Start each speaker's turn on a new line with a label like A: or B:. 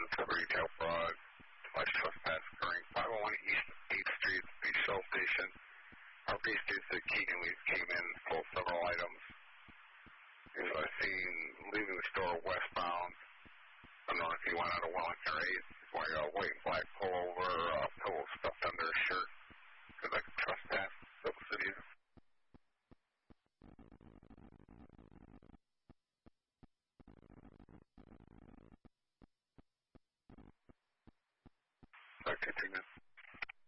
A: to retail fraud, device trespass occurring 501 East 8th Street, the Shell Station. Our police that Keegan came in, pulled several items. He was seen leaving the store westbound. I don't know if he went out of Wellington or 8th. He's wearing a white and black pullover, pillow stuffed under his shirt. Because I could trespass Silver City. Continue.